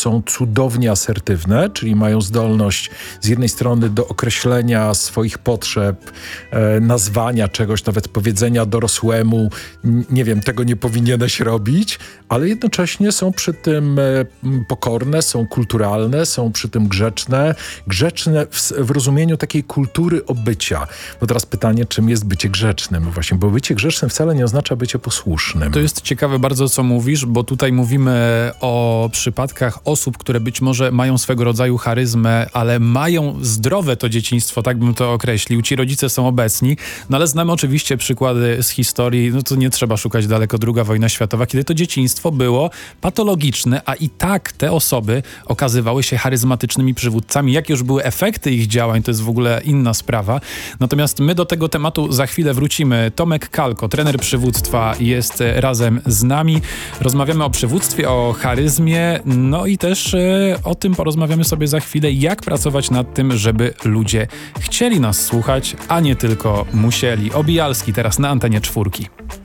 są cudownie asertywne, czyli mają zdolność z jednej strony do określenia swoich potrzeb, nazwania czegoś, nawet powiedzenia dorosłemu, nie wiem, tego nie powinieneś robić, ale jednocześnie są przy tym pokorne, są kulturalne, są przy tym grzeczne w rozumieniu takiej kultury obycia. No teraz pytanie, czym jest bycie grzecznym? Właśnie, bo bycie grzecznym wcale nie oznacza bycie posłusznym. To jest ciekawe bardzo, co mówisz, bo tutaj mówimy o przypadkach osób, które być może mają swego rodzaju charyzmę, ale mają zdrowe to dzieciństwo, tak bym to określił. Ci rodzice są obecni, no ale znamy oczywiście przykłady z historii, no to nie trzeba szukać daleko, II wojna światowa, kiedy to dzieciństwo było patologiczne, a i tak te osoby okazywały się charyzmatycznymi przywódcami. Jakie już były efekty ich działań, to jest w ogóle inna sprawa. Natomiast my do tego tematu za chwilę wrócimy. Tomek Kalko, trener przywództwa, jest razem z nami. Rozmawiamy o przywództwie, o charyzmie, no i też o tym porozmawiamy sobie za chwilę, jak pracować nad tym, żeby ludzie chcieli nas słuchać, a nie tylko musieli. Obijalski teraz na antenie 4.